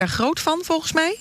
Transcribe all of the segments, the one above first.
er groot van, volgens mij?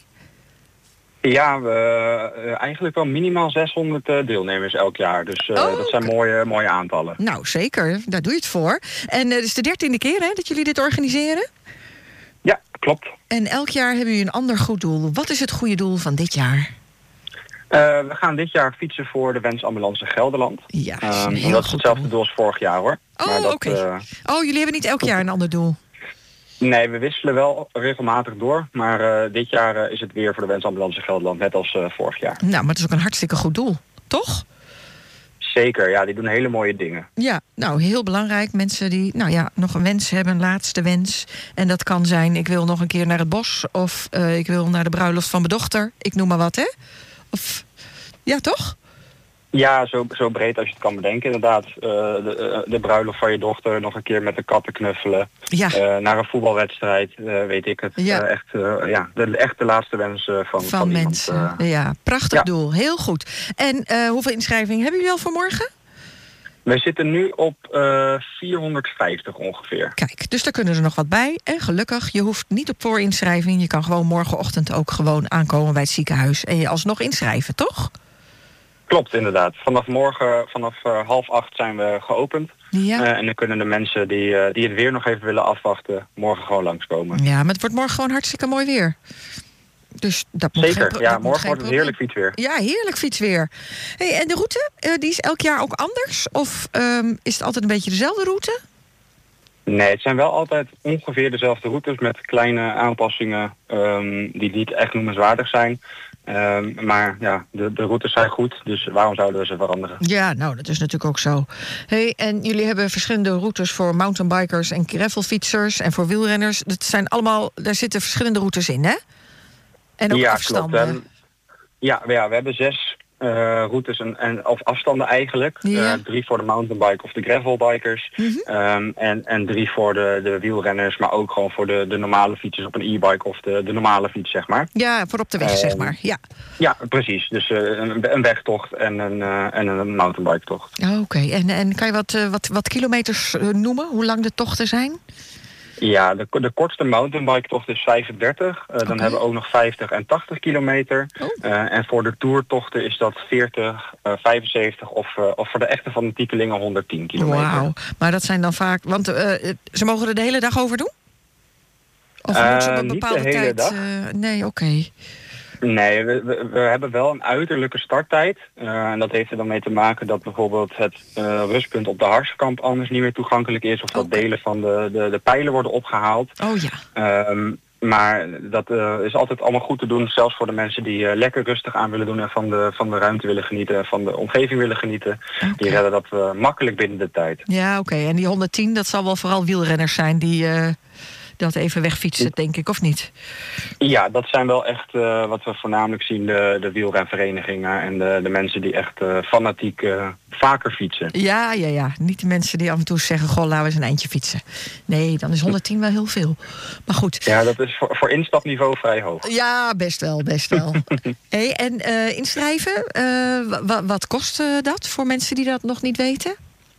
Ja, eigenlijk wel minimaal 600 deelnemers elk jaar. Dus dat zijn mooie aantallen. Nou, zeker. Daar doe je het voor. En het is de 13e keer dat jullie dit organiseren? Ja, klopt. En elk jaar hebben jullie een ander goed doel. Wat is het goede doel van dit jaar? We gaan dit jaar fietsen voor de Wensambulance Gelderland. Ja, dat is hetzelfde doel als vorig jaar, hoor. Oh, oké. Jullie hebben niet elk jaar een ander doel? Nee, we wisselen wel regelmatig door. Maar dit jaar is het weer voor de Wensambulance Gelderland, net als vorig jaar. Nou, maar het is ook een hartstikke goed doel, toch? Zeker, ja, die doen hele mooie dingen. Ja, nou, heel belangrijk. Mensen die nog een wens hebben, een laatste wens. En dat kan zijn, ik wil nog een keer naar het bos. Of ik wil naar de bruiloft van mijn dochter. Ik noem maar wat, hè? Of, ja, toch? Ja, zo breed als je het kan bedenken. Inderdaad, de bruiloft van je dochter, nog een keer met de katten knuffelen. Ja. Naar een voetbalwedstrijd, weet ik het. Ja. Echt de laatste wens van mensen. Iemand, ja, prachtig doel. Heel goed. En hoeveel inschrijvingen hebben jullie al voor morgen? Wij zitten nu op 450 ongeveer. Kijk, dus daar kunnen er nog wat bij. En gelukkig, je hoeft niet op voorinschrijving. Je kan gewoon morgenochtend ook gewoon aankomen bij het ziekenhuis. En je alsnog inschrijven, toch? Klopt, inderdaad. Vanaf morgen, vanaf 7:30 zijn we geopend. Ja. En dan kunnen de mensen die het weer nog even willen afwachten, morgen gewoon langskomen. Ja, maar het wordt morgen gewoon hartstikke mooi weer. Dus dat moet Zeker, morgen wordt het heerlijk fietsweer. Ja, heerlijk fietsweer. Hey, en de route, die is elk jaar ook anders? Of is het altijd een beetje dezelfde route? Nee, het zijn wel altijd ongeveer dezelfde routes met kleine aanpassingen die niet echt noemenswaardig zijn. Maar ja, de routes zijn goed, dus waarom zouden we ze veranderen? Ja, nou, dat is natuurlijk ook zo. Hey, en jullie hebben verschillende routes voor mountainbikers en gravelfietsers en voor wielrenners. Dat zijn allemaal, daar zitten verschillende routes in, hè? En ook afstanden. Klopt. We hebben 6 routes of afstanden eigenlijk. Ja. 3 voor de mountainbike of de gravelbikers. Mm-hmm. En 3 voor de wielrenners, maar ook gewoon voor de normale fietsers op een e-bike of de normale fiets, zeg maar. Ja, voor op de weg, zeg maar. Ja, precies. Dus een wegtocht en een mountainbike-tocht. Oké. En kan je wat kilometers noemen? Hoe lang de tochten zijn? Ja, de kortste mountainbike-tocht is 35. Dan hebben we ook nog 50 en 80 kilometer. En voor de toertochten is dat 40, 75 of voor de echte van de titelingen 110 kilometer. Wauw, maar dat zijn dan vaak... Want ze mogen er de hele dag over doen? Of moeten ze op een bepaalde niet de hele tijd? dag. Nee, oké. Nee, we hebben wel een uiterlijke starttijd. En dat heeft er dan mee te maken dat bijvoorbeeld het rustpunt op de Harskamp anders niet meer toegankelijk is. Of dat delen van de pijlen worden opgehaald. Oh ja. Maar dat is altijd allemaal goed te doen. Zelfs voor de mensen die lekker rustig aan willen doen en van de ruimte willen genieten. En van de omgeving willen genieten. Okay. Die redden dat makkelijk binnen de tijd. Ja, oké. En die 110, dat zal wel vooral wielrenners zijn die... dat even wegfietsen, denk ik, of niet? Ja, dat zijn wel echt wat we voornamelijk zien, de wielrenverenigingen en de mensen die echt fanatiek vaker fietsen. Ja. Niet de mensen die af en toe zeggen, goh, laten we eens een eindje fietsen. Nee, dan is 110 wel heel veel. Maar goed. Ja, dat is voor instapniveau vrij hoog. Ja, best wel. Hey, en inschrijven, wat kost dat voor mensen die dat nog niet weten?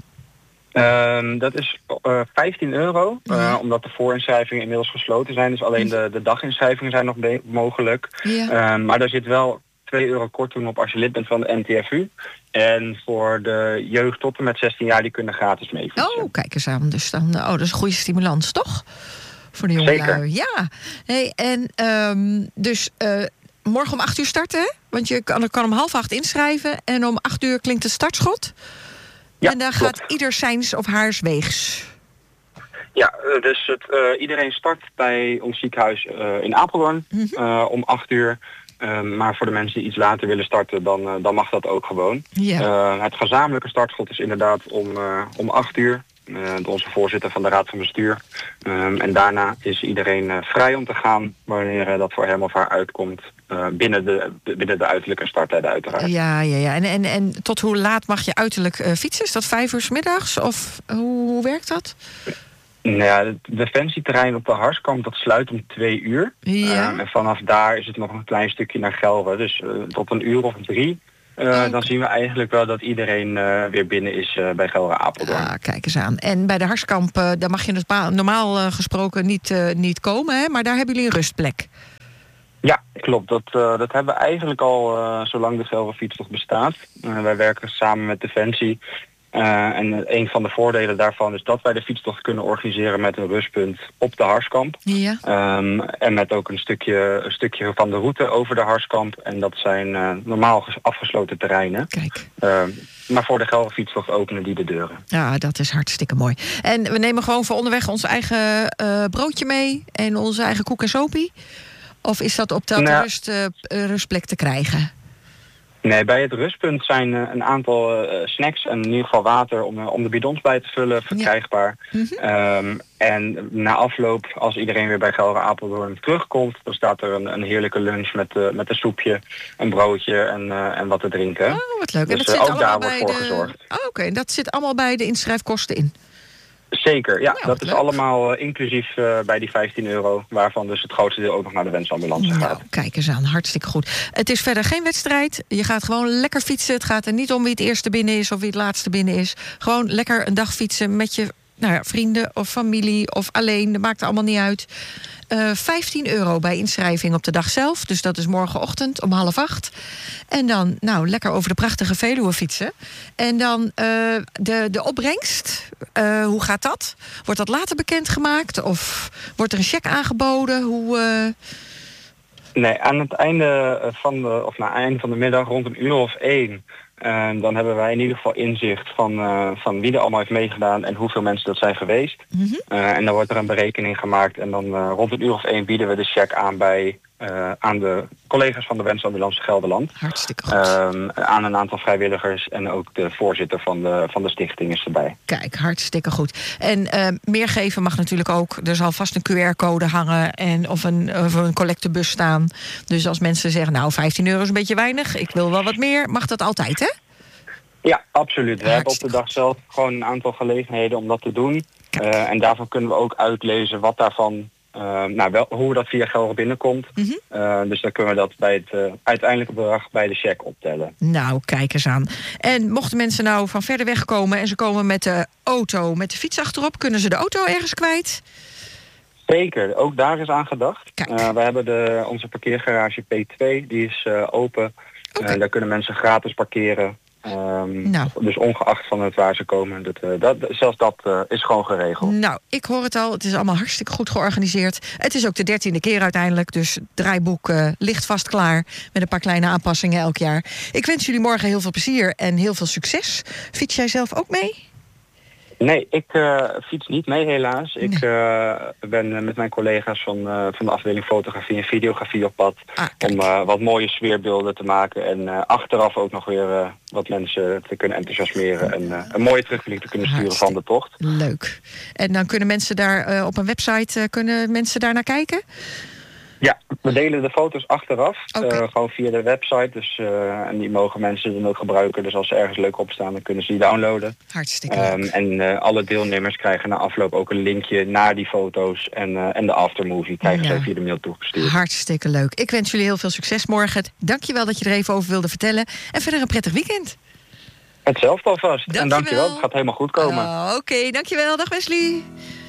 Dat is €15, omdat de voorinschrijvingen inmiddels gesloten zijn. Dus alleen de daginschrijvingen zijn nog mogelijk. Ja. Maar daar zit wel €2 korting op als je lid bent van de NTFU. En voor de jeugd tot en met 16 jaar, die kunnen gratis mee fietsen. Oh, kijk eens aan. Dus dan, dat is een goede stimulans, toch? Voor de jongelui. Zeker. Ja. Hey, en dus morgen om 8:00 starten, hè? Want je kan om 7:30 inschrijven. En om 8:00 klinkt het startschot. Ja, en dan gaat ieder zijns of haars weegs. Ja, dus iedereen start bij ons ziekenhuis in Apeldoorn om 8:00. Maar voor de mensen die iets later willen starten, dan mag dat ook gewoon. Ja. Het gezamenlijke startschot is inderdaad om 8:00. Onze voorzitter van de Raad van Bestuur. En daarna is iedereen vrij om te gaan wanneer dat voor hem of haar uitkomt. Binnen de uiterlijke starttijden uiteraard. Ja. En tot hoe laat mag je uiterlijk fietsen? Is dat 5:00 's middags? Of hoe werkt dat? Nou ja, het defensieterrein op de Harskamp, dat sluit om 2:00. Ja. En vanaf daar is het nog een klein stukje naar Gelre. Dus tot 1:00 of 3:00 Dan zien we eigenlijk wel dat iedereen weer binnen is bij Gelre Apeldoorn. Ah, kijk eens aan. En bij de Harskamp, daar mag je normaal gesproken niet komen, hè? Maar daar hebben jullie een rustplek. Ja, klopt. Dat hebben we eigenlijk al zolang de Gelre Fietstocht bestaat. Wij werken samen met Defensie. En een van de voordelen daarvan is dat wij de fietstocht kunnen organiseren met een rustpunt op de Harskamp. Ja. En met ook een stukje van de route over de Harskamp. En dat zijn normaal afgesloten terreinen. Kijk. Maar voor de Gelre Fietstocht openen die de deuren. Ja, dat is hartstikke mooi. En we nemen gewoon voor onderweg ons eigen broodje mee en onze eigen koek en sopie? Of is dat op de rustplek te krijgen? Nee, bij het rustpunt zijn een aantal snacks en in ieder geval water om de bidons bij te vullen verkrijgbaar. Ja. En na afloop, als iedereen weer bij Gelre Apeldoorn terugkomt, dan staat er een heerlijke lunch met een soepje, een broodje en wat te drinken. Oh, wat leuk. Dus en dat zit ook daar wordt voor gezorgd. Oh, oké, en dat zit allemaal bij de inschrijfkosten in? Zeker, ja. Nou, dat is leuk. allemaal inclusief bij die €15, waarvan dus het grootste deel ook nog naar de wensambulance gaat. Nou, kijk eens aan, hartstikke goed. Het is verder geen wedstrijd. Je gaat gewoon lekker fietsen. Het gaat er niet om wie het eerste binnen is of wie het laatste binnen is. Gewoon lekker een dag fietsen met je vrienden of familie of alleen. Dat maakt allemaal niet uit. €15 bij inschrijving op de dag zelf. Dus dat is morgenochtend om 7:30. En dan lekker over de prachtige Veluwe fietsen. En dan de opbrengst, hoe gaat dat? Wordt dat later bekendgemaakt? Of wordt er een cheque aangeboden? Nee, aan het einde van de middag, rond 1:00 dan hebben wij in ieder geval inzicht van wie er allemaal heeft meegedaan en hoeveel mensen dat zijn geweest. Mm-hmm. En dan wordt er een berekening gemaakt en dan rond 1:00 bieden we de cheque aan aan de collega's van de Wensambulance Gelderland. Hartstikke goed. Aan een aantal vrijwilligers en ook de voorzitter van de stichting is erbij. Kijk, hartstikke goed. En meer geven mag natuurlijk ook. Er zal vast een QR-code hangen of een collectebus staan. Dus als mensen zeggen, €15 is een beetje weinig, ik wil wel wat meer, mag dat altijd, hè? Ja, absoluut. We hebben op de dag zelf gewoon een aantal gelegenheden om dat te doen. En daarvan kunnen we ook uitlezen wat daarvan, hoe dat via Gelre binnenkomt. Mm-hmm. Dus dan kunnen we dat bij het uiteindelijke bedrag bij de cheque optellen. Nou, kijk eens aan. En mochten mensen nou van verder weg komen en ze komen met de auto, met de fiets achterop, kunnen ze de auto ergens kwijt? Zeker, ook daar is aan gedacht. We hebben onze parkeergarage P2, die is open. Okay. Daar kunnen mensen gratis parkeren. Dus ongeacht van het waar ze komen, zelfs dat is gewoon geregeld. Nou, ik hoor het al. Het is allemaal hartstikke goed georganiseerd. Het is ook de 13e keer uiteindelijk, dus het draaiboek ligt vast klaar met een paar kleine aanpassingen elk jaar. Ik wens jullie morgen heel veel plezier en heel veel succes. Fiets jij zelf ook mee? Nee, ik fiets niet mee helaas. Nee. Ik ben met mijn collega's van de afdeling fotografie en videografie op pad. Om wat mooie sfeerbeelden te maken. En achteraf ook nog weer wat mensen te kunnen enthousiasmeren. En een mooie terugblik te kunnen sturen van de tocht. Leuk. En dan kunnen mensen daar op een website daar naar kijken? Ja, we delen de foto's achteraf. Gewoon via de website. Dus, en die mogen mensen dan ook gebruiken. Dus als ze ergens leuk op staan, dan kunnen ze die downloaden. Hartstikke leuk. En alle deelnemers krijgen na afloop ook een linkje naar die foto's. En de aftermovie krijgen ze via de mail toegestuurd. Hartstikke leuk. Ik wens jullie heel veel succes morgen. Dankjewel dat je er even over wilde vertellen. En verder een prettig weekend. Hetzelfde alvast. En dankjewel. Het gaat helemaal goed komen. Oké, dankjewel. Dag Wesley.